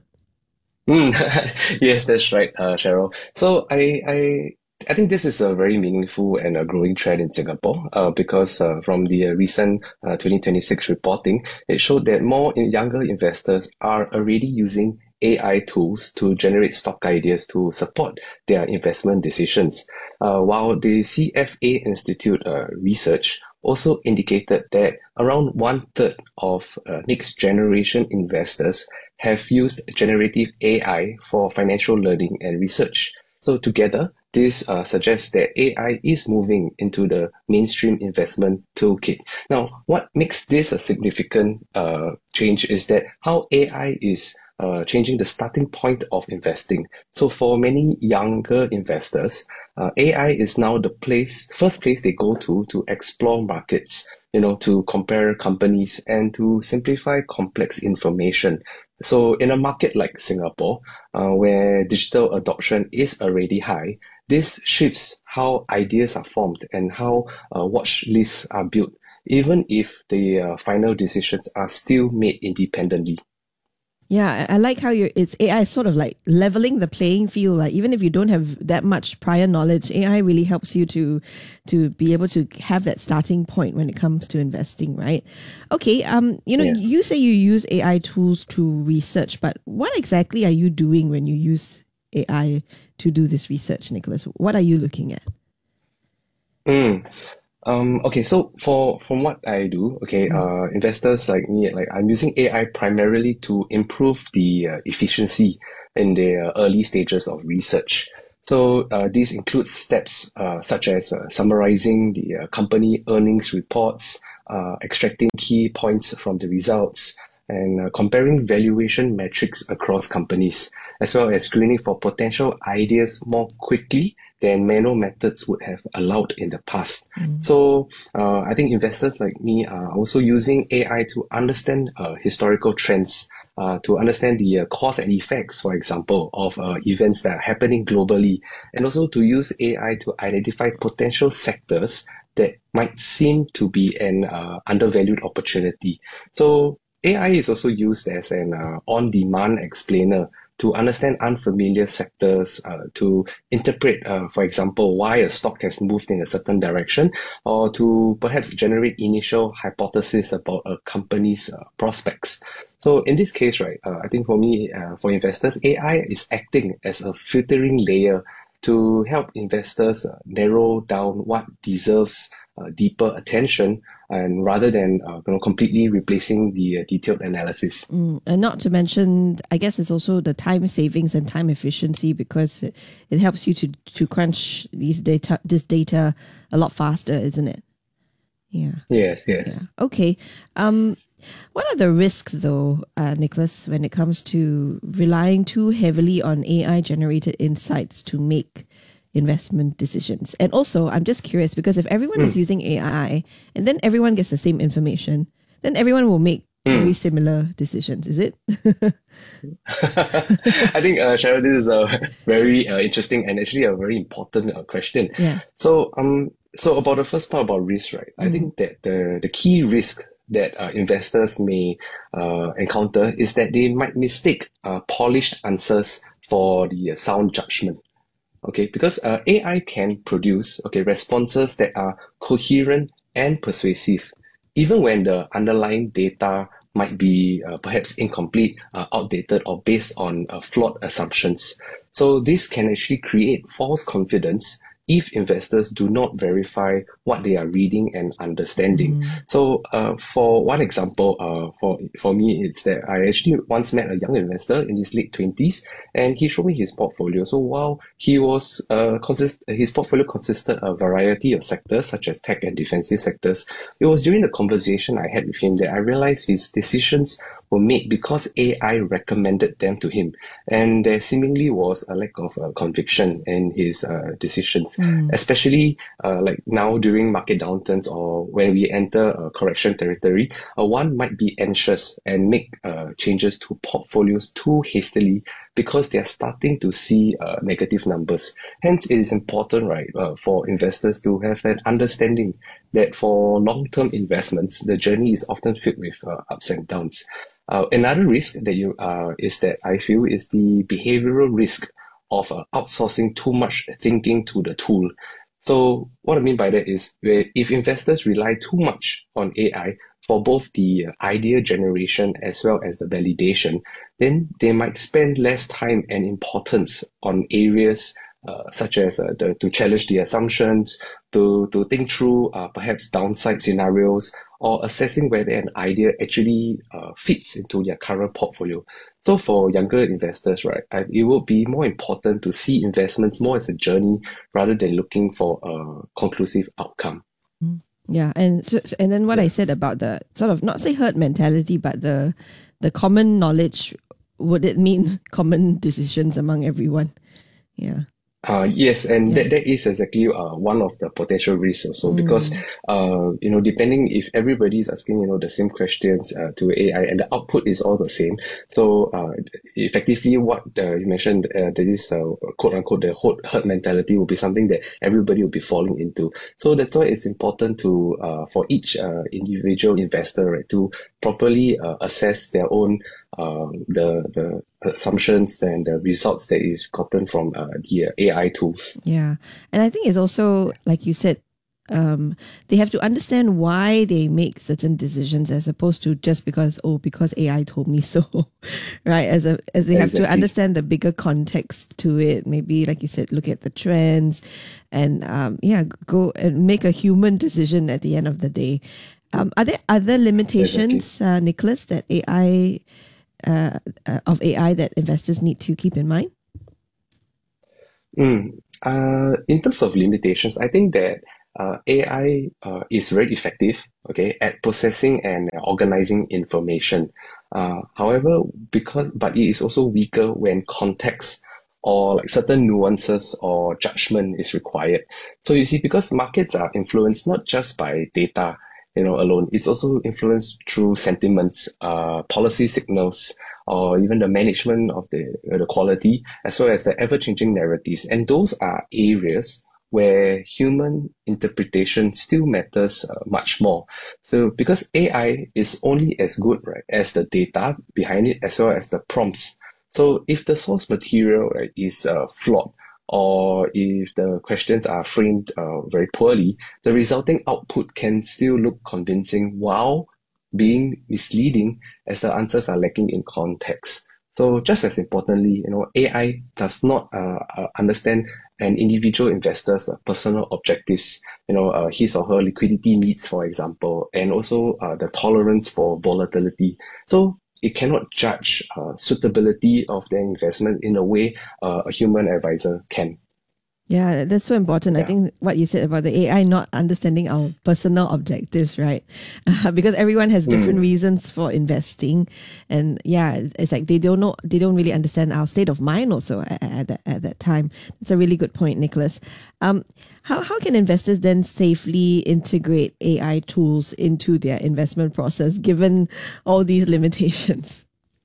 S2: Mm, yes, that's right, uh, Cheryl. So I, I, I think this is a very meaningful and a growing trend in Singapore, uh, because uh, from the uh, recent uh, twenty twenty-six reporting, it showed that more in younger investors are already using A I tools to generate stock ideas to support their investment decisions. Uh, while the C F A Institute uh, research also indicated that around one third of uh, next generation investors have used generative A I for financial learning and research. So together, this uh, suggests that A I is moving into the mainstream investment toolkit. Now, what makes this a significant uh, change is that how A I is uh, changing the starting point of investing. So for many younger investors, uh, A I is now the place, first place they go to to explore markets. you know, to compare companies and to simplify complex information. So in a market like Singapore, uh, where digital adoption is already high, this shifts how ideas are formed and how uh, watch lists are built, even if the uh, final decisions are still made independently.
S18: Yeah, I I like how you're, it's A I is sort of like leveling the playing field. Like even if you don't have that much prior knowledge, A I really helps you to to be able to have that starting point when it comes to investing, right? Okay, um, you know,
S2: Yeah.
S18: you say you use A I tools to research, but what exactly are you doing when you use A I to do this research, Nicholas? What are you looking at?
S2: Mm. Um, okay, so for from what I do, okay, uh, investors like me, like I'm using A I primarily to improve the uh, efficiency in the uh, early stages of research. So uh, these include steps uh, such as uh, summarizing the uh, company earnings reports, uh, extracting key points from the results, and uh, comparing valuation metrics across companies, as well as screening for potential ideas more quickly than manual methods would have allowed in the past. So uh, I think investors like me are also using A I to understand uh, historical trends, uh, to understand the uh, cause and effects, for example, of uh, events that are happening globally, and also to use A I to identify potential sectors that might seem to be an uh, undervalued opportunity. So A I is also used as an uh, on-demand explainer to understand unfamiliar sectors, uh, to interpret, uh, for example, why a stock has moved in a certain direction, or to perhaps generate initial hypothesis about a company's uh, prospects. So in this case, right, uh, I think for me, uh, for investors, A I is acting as a filtering layer to help investors uh, narrow down what deserves uh, deeper attention, and rather than uh, you know, completely replacing the uh, detailed analysis.
S18: Mm, and not to mention, I guess it's also the time savings and time efficiency, because it, it helps you to to crunch these data this data a lot faster, isn't it? Yeah.
S2: Yes, yes.
S18: Yeah. Okay. Um, what are the risks, though, uh, Nicholas, when it comes to relying too heavily on A I generated insights to make investment decisions? And also, I'm just curious, because if everyone
S2: Mm.
S18: is using A I and then everyone gets the same information, then everyone will make
S2: Mm.
S18: very similar decisions, is it?
S2: I think, uh, Cheryl, this is a very uh, interesting and actually a very important uh, question.
S18: Yeah.
S2: So, um, so about the first part about risk, right? I think that the the key risk that uh, investors may uh, encounter is that they might mistake uh, polished answers for the uh, sound judgment. Okay, because uh, A I can produce okay responses that are coherent and persuasive, even when the underlying data might be uh, perhaps incomplete, uh, outdated, or based on uh, flawed assumptions. So this can actually create false confidence if investors do not verify what they are reading and understanding. So uh, for one example, uh, for for me, it's that I actually once met a young investor in his late twenties, and he showed me his portfolio. So while he was uh, consist his portfolio consisted of a variety of sectors such as tech and defensive sectors, it was during the conversation I had with him that I realized his decisions were made because A I recommended them to him, and there seemingly was a lack of uh, conviction in his uh, decisions,
S3: Mm.
S2: especially uh, like now during market downturns or when we enter uh, correction territory. Uh, one might be anxious and make uh, changes to portfolios too hastily because they are starting to see uh, negative numbers. Hence, it is important, right, uh, for investors to have an understanding that for long-term investments, the journey is often filled with uh, ups and downs. Uh, another risk that you uh, is that I feel is the behavioral risk of uh, outsourcing too much thinking to the tool. So what I mean by that is where if investors rely too much on A I for both the uh, idea generation as well as the validation, then they might spend less time and importance on areas uh, such as uh, the, to challenge the assumptions, to, to think through uh, perhaps downside scenarios, or assessing whether an idea actually uh, fits into their current portfolio. So for younger investors, right, I, it will be more important to see investments more as a journey rather than looking for a conclusive outcome.
S18: Yeah, and so, so- and then what I said about the sort of not say herd mentality, but the the common knowledge, would it mean common decisions among everyone? Yeah.
S2: Uh, yes, and that, that is exactly uh, one of the potential risks also, because uh, you know, depending if everybody is asking, you know, the same questions uh, to A I and the output is all the same. So uh, effectively what uh, you mentioned, uh, that is uh, quote unquote the herd herd mentality will be something that everybody will be falling into. So that's why it's important to uh, for each uh, individual investor, right, to properly uh, assess their own um, the the assumptions and the results that is gotten from uh, the uh, A I tools.
S18: Yeah. And I think it's also, like you said, um, they have to understand why they make certain decisions as opposed to just because, oh, because A I told me so, right? As a, as they have
S2: Exactly.
S18: to understand the bigger context to it. Maybe, like you said, look at the trends and, um, yeah, go and make a human decision at the end of the day. Um, are there other limitations, uh, Nicholas, that A I uh, uh, of A I that investors need to keep in mind?
S2: Mm. Uh, in terms of limitations, I think that uh, A I uh, is very effective, okay, at processing and organizing information. Uh, however, because but it is also weaker when context or like certain nuances or judgment is required. So you see, because markets are influenced not just by data, you know, alone, it's also influenced through sentiments, uh, policy signals, or even the management of the uh, the quality, as well as the ever-changing narratives. And those are areas where human interpretation still matters uh, much more. So because A I is only as good, right, as the data behind it, as well as the prompts. So if the source material, right, is uh, flawed, or if the questions are framed uh, very poorly, the resulting output can still look convincing while being misleading as the answers are lacking in context. So just as importantly, you know, A I does not uh, uh, understand an individual investor's uh, personal objectives, you know, uh, his or her liquidity needs, for example, and also uh, the tolerance for volatility. So it cannot judge uh, suitability of their investment in a way uh, a human advisor can.
S18: Yeah, that's so important. I think what you said about the A I not understanding our personal objectives, right? Uh, because everyone has different
S2: Mm.
S18: reasons for investing, and yeah, it's like they don't know, they don't really understand our state of mind also at, at that at that time. That's a really good point, Nicholas. Um, how how can investors then safely integrate A I tools into their investment process, given all these limitations?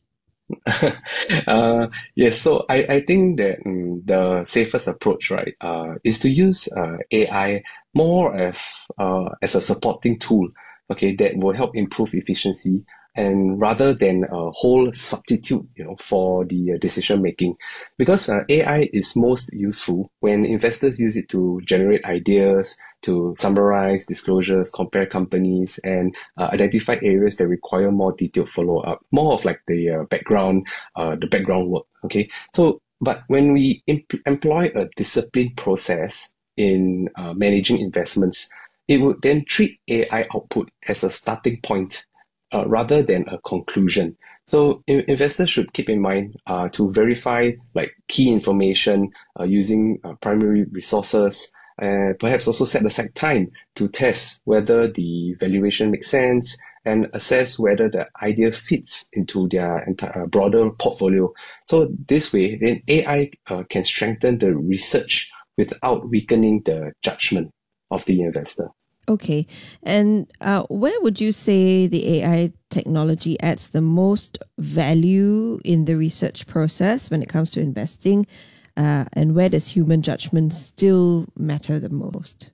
S2: uh, yes, so I, I think that mm, the safest approach, right, uh, is to use uh, A I more as, uh, as a supporting tool, okay, that will help improve efficiency, and rather than a whole substitute, you know, for the uh, decision making. Because uh, A I is most useful when investors use it to generate ideas, to summarize disclosures, compare companies, and uh, identify areas that require more detailed follow-up, more of like the uh, background, uh, the background work, okay? So, but when we imp- employ a disciplined process in uh, managing investments, it would then treat A I output as a starting point uh, rather than a conclusion. So in- investors should keep in mind uh, to verify like key information uh, using uh, primary resources, and perhaps also set aside time to test whether the valuation makes sense and assess whether the idea fits into their entire broader portfolio. So this way, then A I uh, can strengthen the research without weakening the judgment of the investor.
S18: Okay. And uh, where would you say the A I technology adds the most value in the research process when it comes to investing? Uh, and where does human judgment still matter the most?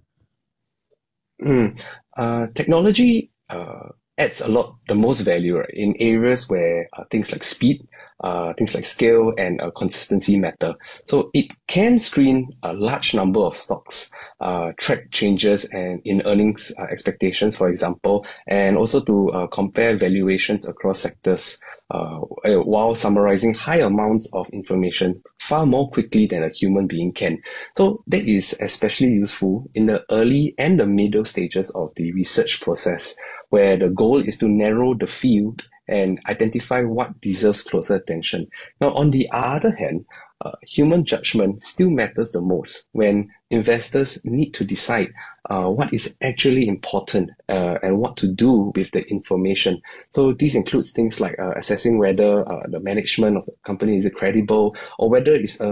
S2: Mm. Uh, technology uh, adds a lot, the most value, right, in areas where uh, things like speed, uh, things like scale and uh, consistency matter. So it can screen a large number of stocks, uh, track changes and in earnings uh, expectations, for example, and also to uh, compare valuations across sectors, uh, while summarizing high amounts of information far more quickly than a human being can. So that is especially useful in the early and the middle stages of the research process, where the goal is to narrow the field and identify what deserves closer attention. Now, on the other hand, uh, human judgment still matters the most when investors need to decide uh, what is actually important uh, and what to do with the information. So this includes things like uh, assessing whether uh, the management of the company is credible, or whether it's a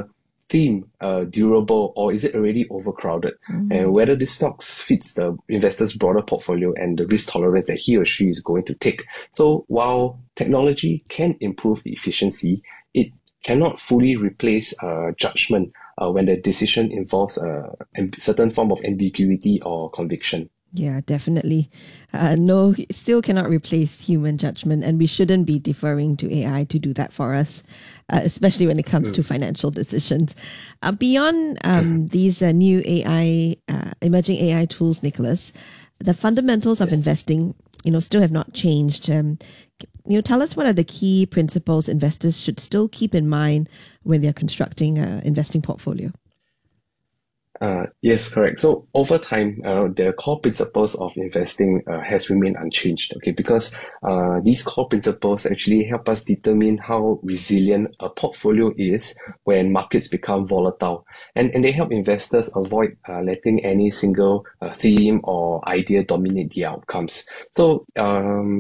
S2: theme uh, durable, or is it already overcrowded? Mm-hmm. And whether this stocks fits the investor's broader portfolio and the risk tolerance that he or she is going to take. So while technology can improve efficiency, it cannot fully replace uh, judgment uh, when the decision involves a certain form of ambiguity or conviction.
S18: Yeah, definitely. Uh, no, it still cannot replace human judgment, and we shouldn't be deferring to A I to do that for us, uh, especially when it comes mm. to financial decisions. Uh, beyond um, these uh, new A I, uh, emerging A I tools, Nicholas, the fundamentals of yes. investing, you know, still have not changed. Um, you know, tell us what are the key principles investors should still keep in mind when they're constructing an investing portfolio.
S2: Uh, yes, correct. So over time, uh, the core principles of investing uh, has remained unchanged. Okay, because uh, these core principles actually help us determine how resilient a portfolio is when markets become volatile, and and they help investors avoid uh, letting any single uh, theme or idea dominate the outcomes. So um.